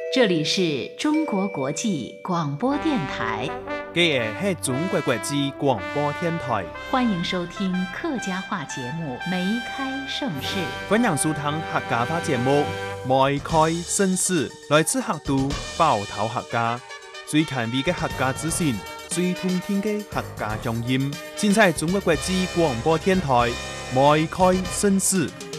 这里是中国国际广播电台， 这个是中国国际广播电台， 欢迎收听客家话节目《梅开盛世》。 欢迎收听客家话节目《梅开盛世》，来自客都包头客家，最前卫的客家资讯，最通天的客家乡音，尽在中国国际广播电台《梅开盛世》。